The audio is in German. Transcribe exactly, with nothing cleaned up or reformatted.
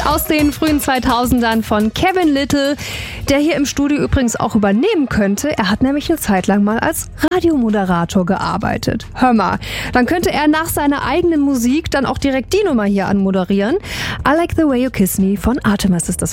aus den frühen zweitausendern von Kevin Lyttle, der hier im Studio übrigens auch übernehmen könnte. Er hat nämlich eine Zeit lang mal als Radiomoderator gearbeitet. Hör mal, dann könnte er nach seiner eigenen Musik dann auch direkt die Nummer hier anmoderieren. I Like the Way You Kiss Me von Artemis ist das.